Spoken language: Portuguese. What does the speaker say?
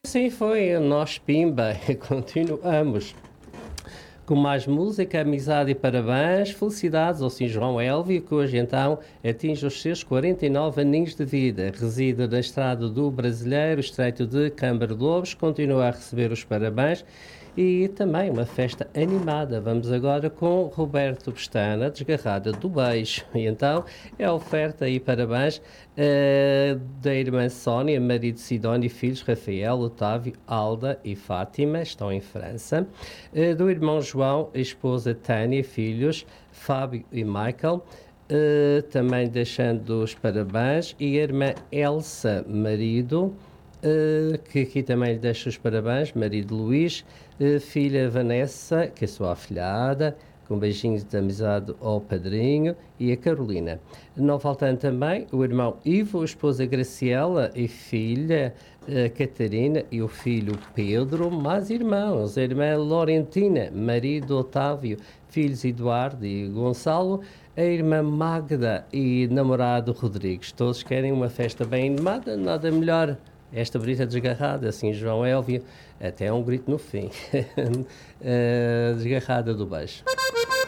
Sim, foi nós Pimba, continuamos com mais música, amizade e parabéns, felicidades ao Sr. João Elvio, que hoje então atinge os seus 49 aninhos de vida. Reside na estrada do Brasileiro, estreito de Câmara de Lobos, continua a receber os parabéns e também uma festa animada. Vamos agora com Roberto Pestana, Desgarrada do Beijo. E então é oferta e parabéns da irmã Sónia, marido Sidónia e filhos Rafael, Otávio, Alda e Fátima, estão em França. Do irmão João, esposa Tânia, filhos Fábio e Michael. Também deixando os parabéns. E a irmã Elsa, marido, que aqui também lhe deixo os parabéns, marido Luís, filha Vanessa, que é sua afilhada, com beijinhos de amizade ao padrinho, e a Carolina. Não faltando também o irmão Ivo, a esposa Graciela e filha Catarina e o filho Pedro, mais irmãos, a irmã Laurentina, marido Otávio, filhos Eduardo e Gonçalo, a irmã Magda e namorado Rodrigues. Todos querem uma festa bem animada, nada melhor. Esta bonita desgarrada, assim, João Elvio, até um grito no fim. Desgarrada do beijo.